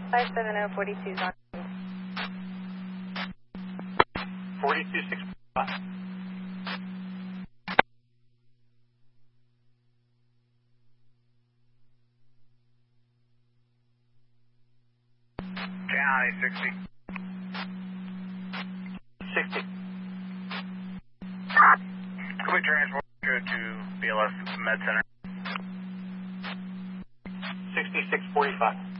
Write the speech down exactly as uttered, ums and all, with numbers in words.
five seven zero forty-two is on. forty-two six five. County sixty. sixty. Quick transport go to B L S Med Center. sixty-six forty-five.